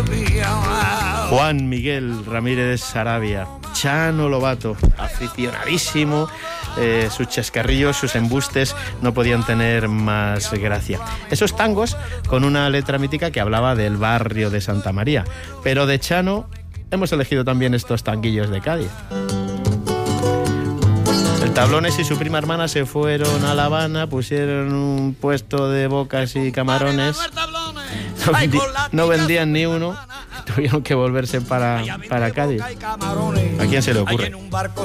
Juan Miguel Ramírez Sarabia, Chano Lobato, aficionadísimo, sus chascarrillos, sus embustes no podían tener más gracia. Esos tangos con una letra mítica que hablaba del barrio de Santa María, pero de Chano hemos elegido también estos tanguillos de Cádiz. El Tablones y su prima hermana se fueron a La Habana, pusieron un puesto de bocas y camarones, no vendían ni uno, tuvieron que volverse para Cádiz. ¿A quién se le ocurre?